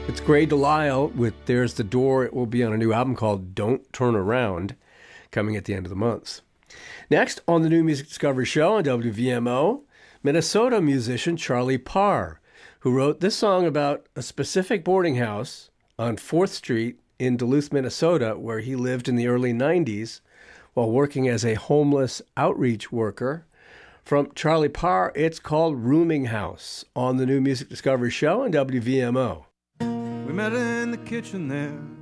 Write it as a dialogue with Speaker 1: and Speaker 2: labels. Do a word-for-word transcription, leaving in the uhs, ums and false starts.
Speaker 1: It's Gray Delisle with There's the Door. It will be on a new album called Don't Turn Around, coming at the end of the month. Next on the New Music Discovery Show on W V M O, Minnesota musician Charlie Parr, who wrote this song about a specific boarding house on fourth Street in Duluth, Minnesota, where he lived in the early nineties while working as a homeless outreach worker. From Charlie Parr, it's called Rooming House on the New Music Discovery Show on W V M O.
Speaker 2: We met in the kitchen there